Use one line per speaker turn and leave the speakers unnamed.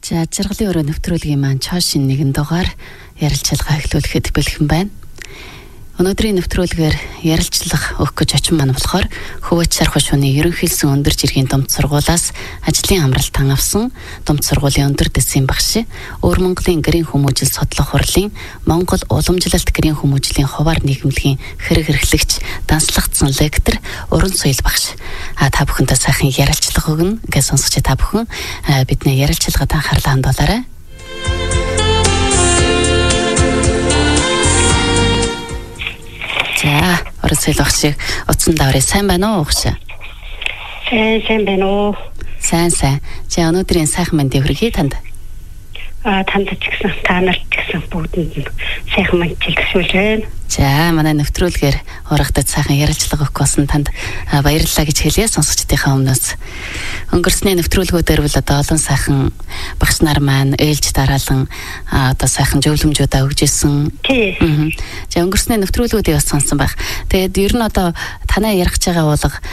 За жаргалын өрөө нэвтрүүлгийн маань чоошин нэгэн дугаар ярилцлага эхлүүлэхэд бэлхэн байна. Өнөөдрийн нэвтрүүлгээр ярилцлага өгөх гэж очин маань болохоор Хөвөөч Сарх шууны ерөнхийлсөн өндөр жиргийн Думд сургуулиас ажлын амралтан авсан Думд сургуулийн өндөр дэсийн багш, Өвөр Монголын гэрийн хүмүүжил судлах хурлын Монгол уламжлалт гэрийн хүмүүжлийн хуваар нийгэмлэгийн хэрэг эрхлэгч данслагдсан лектор Уран Соёл багш. Та бүхэнтэй сайхан ярилцлага өгнө гэж сонсогч та бүхэн бидний ярилцлагад анхаарлаа хандуулаарай. За, Уран Соёл багш утсан даврыг сайн байна уу багш?
Сайн байна уу?
Сайн. За өнөөдрийн сайхан мэндийг хүргэе танд.
Танд ч гэсэн та нарт ч гэсэн бүгдэнд сайхан мэндийг төсөөлж байна.
За манай нэвтрүүлгээр урагтад сайхан ярилцлага өгөх болсон танд баярлалаа гэж хэлье сонсогчдынхаа өмнөөс. Өнгөрсний нэвтрүүлгүүдээр бол одоо олон сайхан багш нар маань ээлж дараалан одоо сайхан зөвлөмжүүдээ өгж ирсэн.
Тий.
За өнгөрсний нэвтрүүлгүүдийг бас сонсон байх. Тэгээд ер нь одоо танай ярих гэж байгаа бол